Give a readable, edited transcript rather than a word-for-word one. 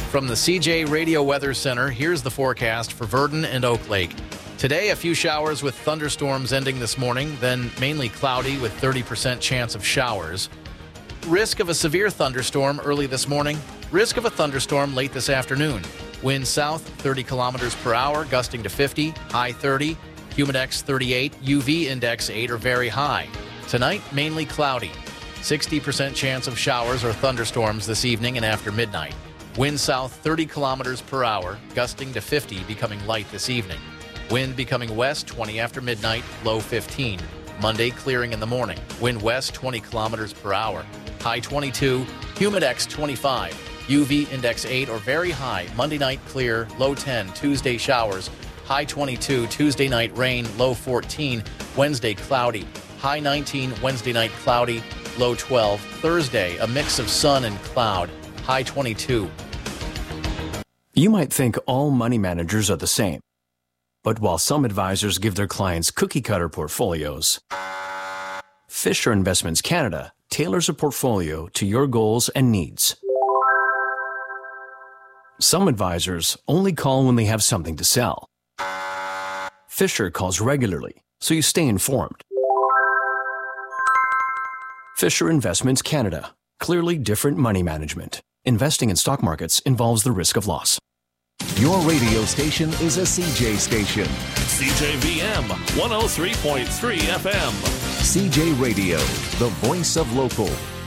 From the CJ Radio Weather Center, here's the forecast for Verdon and Oak Lake. Today, a few showers with thunderstorms ending this morning, then mainly cloudy with 30% chance of showers. Risk of a severe thunderstorm early this morning. Risk of a thunderstorm late this afternoon. Wind south 30 kilometers per hour, gusting to 50, high 30. Humidex 38, UV index 8 or very high. Tonight, mainly cloudy. 60% chance of showers or thunderstorms this evening and after midnight. Wind south 30 kilometers per hour, gusting to 50, becoming light this evening. Wind becoming west 20 after midnight, low 15. Monday clearing in the morning. Wind west 20 kilometers per hour, high 22. Humidex 25. UV index 8 or very high. Monday night clear, low 10. Tuesday showers, high 22. Tuesday night rain, low 14. Wednesday cloudy, high 19. Wednesday night cloudy, low 12. Thursday a mix of sun and cloud, high 22. You might think all money managers are the same. But while some advisors give their clients cookie-cutter portfolios, Fisher Investments Canada tailors a portfolio to your goals and needs. Some advisors only call when they have something to sell. Fisher calls regularly, so you stay informed. Fisher Investments Canada. Clearly different money management. Investing in stock markets involves the risk of loss. Your radio station is a CJ station. CJVM 103.3 FM. CJ Radio, the voice of local.